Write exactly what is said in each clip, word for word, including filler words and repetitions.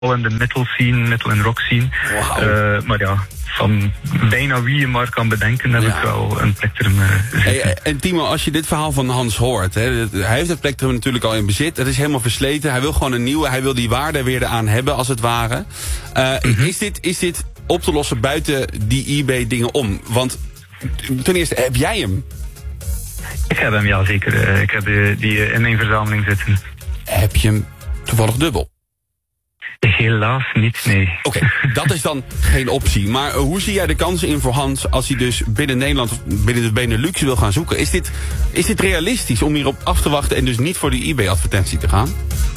in de metal scene, metal en rock scene. Wow. Uh, maar ja, van bijna wie je maar kan bedenken, heb ja. ik wel een plektrum uh, hey, En Timo, als je dit verhaal van Hans hoort, hè, hij heeft het plektrum natuurlijk al in bezit. Het is helemaal versleten. Hij wil gewoon een nieuwe. Hij wil die waarde weer eraan hebben, als het ware. Uh, mm-hmm. is, dit, is dit op te lossen buiten die eBay dingen om? Want ten eerste, heb jij hem? Ik heb hem, ja zeker. Uh, ik heb uh, die uh, in mijn verzameling zitten. Heb je hem toevallig dubbel? Helaas niet, nee. Oké, okay, dat is dan geen optie. Maar uh, hoe zie jij de kansen in voor Hans als hij dus binnen Nederland, of binnen de Benelux wil gaan zoeken? Is dit, is dit realistisch om hierop af te wachten en dus niet voor die eBay-advertentie te gaan?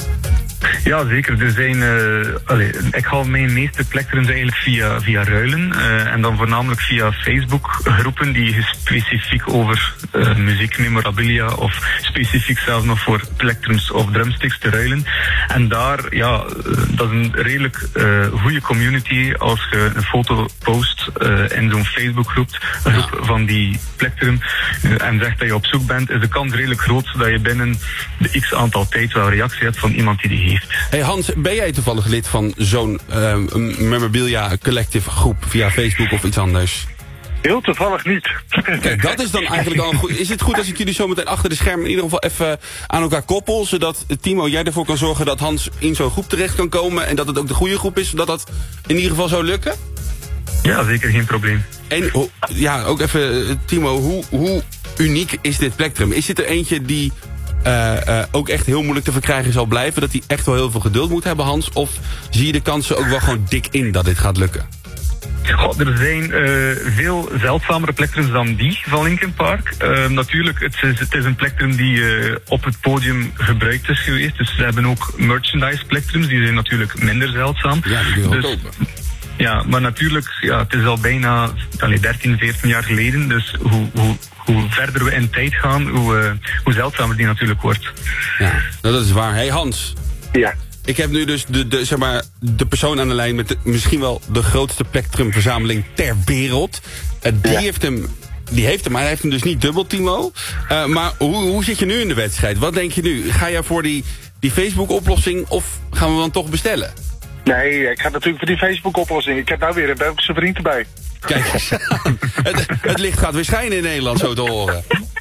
Ja, zeker. Er zijn, uh, allez, ik haal mijn meeste plektrums eigenlijk via, via ruilen. Uh, en dan voornamelijk via Facebook-groepen die specifiek over uh, muziek, memorabilia of specifiek zelfs nog voor plektrums of drumsticks te ruilen. En daar, ja, uh, dat is een redelijk uh, goede community. Als je een foto post uh, in zo'n Facebook-groep groep van die plektrum uh, en zegt dat je op zoek bent, is de kans redelijk groot dat je binnen de x aantal tijd wel reactie hebt van iemand die die heeft. Hey Hans, ben jij toevallig lid van zo'n uh, memorabilia collective groep via Facebook of iets anders? Heel toevallig niet. Kijk, dat is dan eigenlijk al goed. Is het goed als ik jullie zo meteen achter de schermen in ieder geval even aan elkaar koppel, zodat Timo, jij ervoor kan zorgen dat Hans in zo'n groep terecht kan komen en dat het ook de goede groep is, zodat dat in ieder geval zou lukken? Ja, zeker, geen probleem. En ja, ook even Timo, hoe, hoe uniek is dit plektrum? Is dit er eentje die Uh, uh, ook echt heel moeilijk te verkrijgen zal blijven? Dat hij echt wel heel veel geduld moet hebben, Hans? Of zie je de kansen ook wel gewoon dik in dat dit gaat lukken? Goh, er zijn uh, veel zeldzamere plektrums dan die van Linkin Park. Uh, natuurlijk, het is, het is een plektrum die uh, op het podium gebruikt is geweest. Dus ze hebben ook merchandise plektrums, die zijn natuurlijk minder zeldzaam. Ja, die kun je dus, ook kopen. Ja, maar natuurlijk, ja, het is al bijna allez, dertien, veertien jaar geleden. Dus hoe, hoe, hoe verder we in tijd gaan, hoe, uh, hoe zeldzamer die natuurlijk wordt. Ja, dat is waar. Hey Hans. Ja. Ik heb nu dus de, de, zeg maar, de persoon aan de lijn met de, misschien wel de grootste plektrumverzameling ter wereld. Uh, die, ja. heeft hem, die heeft hem, maar hij heeft hem dus niet dubbel, Timo. Uh, maar hoe, hoe zit je nu in de wedstrijd? Wat denk je nu? Ga jij voor die, die Facebook-oplossing of gaan we dan toch bestellen? Nee, ik ga natuurlijk voor die Facebook-oplossing. Ik heb nou weer een Belgische vriend erbij. Kijk eens. het, het licht gaat weer schijnen in Nederland, zo te horen.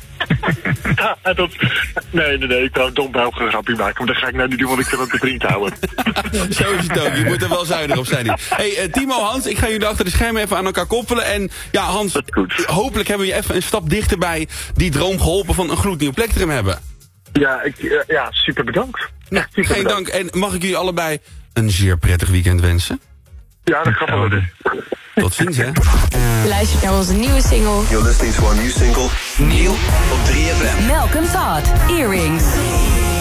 Ja, dat, nee, nee, nee, ik wou een dom Belgische grapje maken, maar dat ga ik nou niet doen, want ik wil het de vriend houden. Zo is het ook, je moet er wel zuinig op zijn. Hey, uh, Timo, Hans, ik ga jullie achter de schermen even aan elkaar koppelen. En ja, Hans, hopelijk hebben we je even een stap dichterbij die droom geholpen van een gloednieuw plektrum hebben. Ja, ik, uh, ja, super bedankt. Nou, super geen bedankt. dank. En mag ik jullie allebei een zeer prettig weekend wensen? Ja, dat gaat wel doen. Tot ziens, hè. Luister naar onze nieuwe single. You're listening to our new single. Nieuw op drie F M. Malcolm Todd, Earrings.